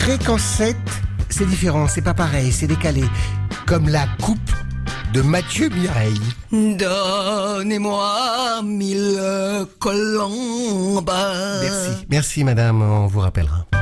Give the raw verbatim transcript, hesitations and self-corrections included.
Ré qu'en sept, c'est différent, c'est pas pareil, c'est décalé. Comme la coupe de Mathieu Mireille. Donnez-moi mille colombes. Merci, merci madame, on vous rappellera.